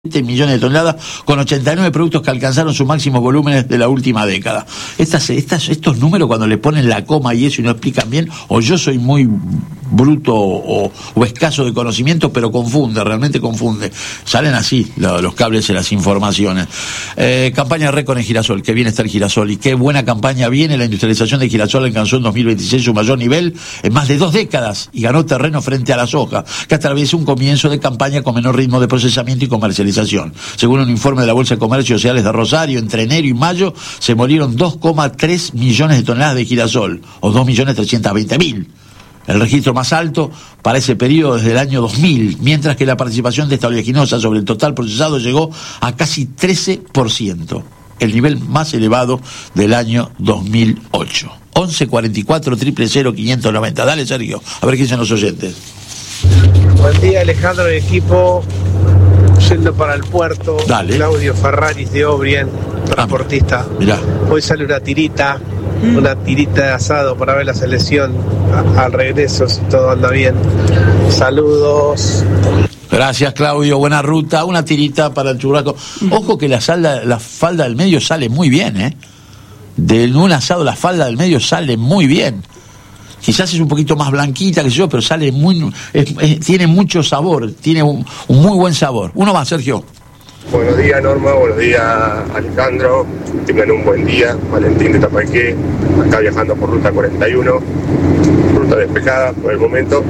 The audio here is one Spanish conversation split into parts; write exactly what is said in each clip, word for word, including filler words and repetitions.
millones de toneladas, con ochenta y nueve productos que alcanzaron sus máximos volúmenes de la última década. Estas, estas, estos números, cuando le ponen la coma y eso y no explican bien, o yo soy muy bruto o, o escaso de conocimiento, pero confunde, realmente confunde. Salen así lo, los cables de las informaciones. Eh, campaña récord en girasol, qué bien está el girasol y qué buena campaña viene. La industrialización de girasol alcanzó en dos mil veintiséis su mayor nivel en más de dos décadas y ganó terreno frente a la soja, que atravesó un comienzo de campaña con menor ritmo de procesamiento y comercialización. Según un informe de la Bolsa de Comercio Sociales de Rosario, entre enero y mayo se molieron dos coma tres millones de toneladas de girasol, o dos millones trescientos veinte mil. El registro más alto para ese periodo desde el año dos mil, mientras que la participación de esta oleaginosa sobre el total procesado llegó a casi trece por ciento, el nivel más elevado del año dos mil ocho. once cuarenta y cuatro, cero cero cero, quinientos noventa. Dale, Sergio, a ver qué dicen los oyentes. Buen día, Alejandro y equipo. Yendo para el puerto. Dale. Claudio Ferraris de Obrien, transportista. Ah, mirá. Hoy sale una tirita, mm. una tirita de asado para ver la selección a, al regreso, si todo anda bien. Saludos. Gracias, Claudio, buena ruta, una tirita para el churrasco. Ojo que la, salda, la falda del medio sale muy bien, ¿eh? De un asado la falda del medio sale muy bien. Quizás es un poquito más blanquita que yo, pero sale muy, es, es, tiene mucho sabor, tiene un, un muy buen sabor. Uno más, Sergio. Buenos días, Norma, buenos días, Alejandro. Tengan un buen día. Valentín de Tapalqué, acá viajando por ruta cuarenta y uno, ruta despejada por el momento.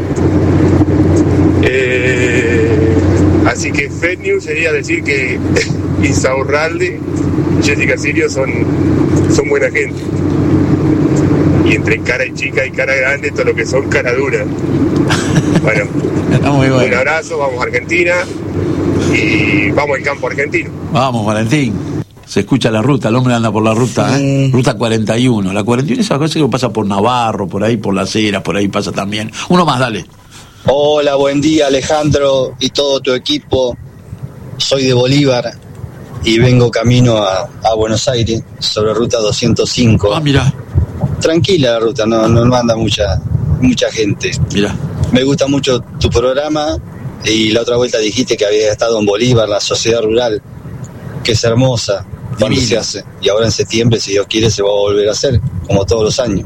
Eh, así que fake news sería decir que Insaurralde y Jessica Sirio son, son buena gente. Y entre cara y chica y cara grande, todo lo que son cara dura. Bueno, muy bueno. Un abrazo, vamos a Argentina y vamos al campo argentino. Vamos, Valentín. Se escucha la ruta, el hombre anda por la ruta, ¿eh? Sí. Ruta cuarenta y uno. La cuarenta y uno es esa cosa que pasa por Navarro, por ahí, por Las Heras, por ahí pasa también. Uno más, dale. Hola, buen día, Alejandro y todo tu equipo. Soy de Bolívar y vengo camino a, a Buenos Aires sobre ruta doscientos cinco. Ah, mirá. Tranquila la ruta, no, no anda mucha mucha gente. Mirá. Me gusta mucho tu programa y la otra vuelta dijiste que había estado en Bolívar, la sociedad rural, que es hermosa cuando se hace. Y ahora en septiembre, si Dios quiere, se va a volver a hacer, como todos los años.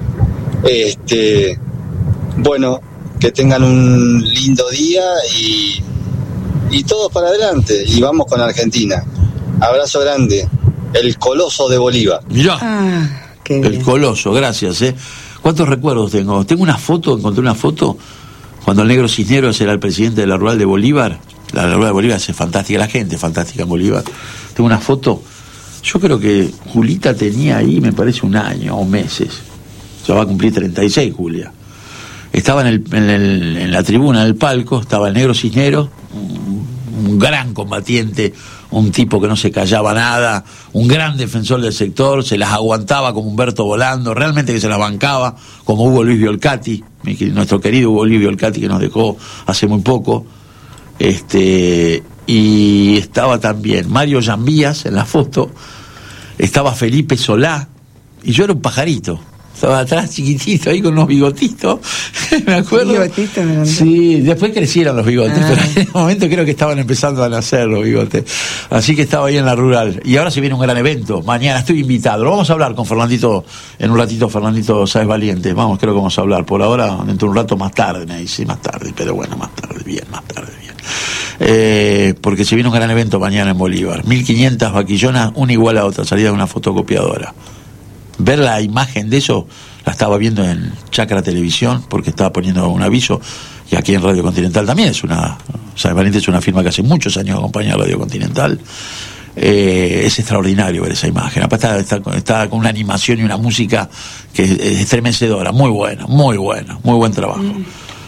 Este, bueno, que tengan un lindo día y, y todos para adelante. Y vamos con Argentina. Abrazo grande. El Coloso de Bolívar. Mirá. Ah. El Coloso, gracias, ¿eh? ¿Cuántos recuerdos tengo? Tengo una foto, encontré una foto cuando el Negro Cisneros era el presidente de la Rural de Bolívar. La Rural de Bolívar es fantástica, la gente fantástica en Bolívar. Tengo una foto, yo creo que Julita tenía ahí, me parece, un año o meses. Ya va a cumplir treinta y seis, Julia. Estaba en, el, en, el, en la tribuna del palco, estaba el Negro Cisneros, un, un gran combatiente, un tipo que no se callaba nada, un gran defensor del sector, se las aguantaba como Humberto Volando, realmente que se las bancaba, como Hugo Luis Violcati, nuestro querido Hugo Luis Violcati, que nos dejó hace muy poco. Este, y estaba también Mario Llambías en la foto, estaba Felipe Solá, y yo era un pajarito. Estaba atrás chiquitito, ahí con unos bigotitos, me acuerdo. ¿Bigotito? Me sí, después crecieron los bigotes, ah. pero en ese momento creo que estaban empezando a nacer los bigotes. Así que estaba ahí en la rural. Y ahora se viene un gran evento, mañana estoy invitado. Lo vamos a hablar con Fernandito, en un ratito, Fernandito Sáez Valiente. Vamos, creo que vamos a hablar. Por ahora, dentro de un rato más tarde, me dice, más tarde, pero bueno, más tarde, bien, más tarde, bien. Eh, porque se viene un gran evento mañana en Bolívar. mil quinientas vaquillonas, una igual a otra, salida de una fotocopiadora. Ver la imagen de eso, la estaba viendo en Chacra Televisión, porque estaba poniendo un aviso, y aquí en Radio Continental también es una, Sáez Valiente es una firma que hace muchos años acompaña a Radio Continental. Eh, es extraordinario ver esa imagen. Aparte está, está, está con una animación y una música que es, es estremecedora, muy buena, muy buena, muy buen trabajo. Mm.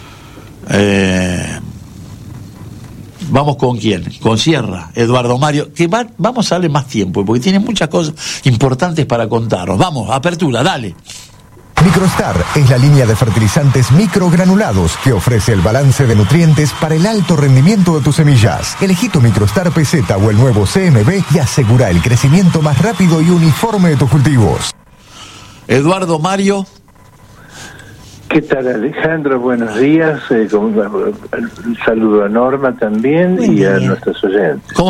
Eh, Vamos con quién, con Sierra, Eduardo Mario, que va, vamos a darle más tiempo, porque tiene muchas cosas importantes para contarnos. Vamos, apertura, dale. Microstar es la línea de fertilizantes microgranulados que ofrece el balance de nutrientes para el alto rendimiento de tus semillas. Elegí tu Microstar P Z o el nuevo C M B y asegura el crecimiento más rápido y uniforme de tus cultivos. Eduardo Mario. ¿Qué tal, Alejandro? Buenos días. Eh, con, un saludo a Norma también. Buen y día. A nuestros oyentes. ¿Cómo